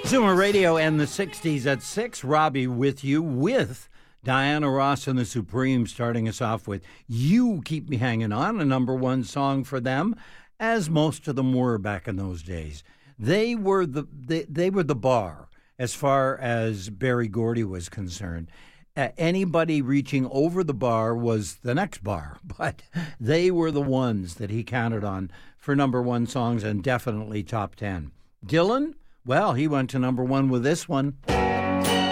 Zoomer Radio and the 60s at 6. Robbie with you with Diana Ross and the Supremes starting us off with You Keep Me Hanging On, a number one song for them, as most of them were back in those days. They were the bar as far as Berry Gordy was concerned. Anybody reaching over the bar was the next bar, but they were the ones that he counted on for number one songs and definitely top 10. Dylan? Well, he went to number one with this one.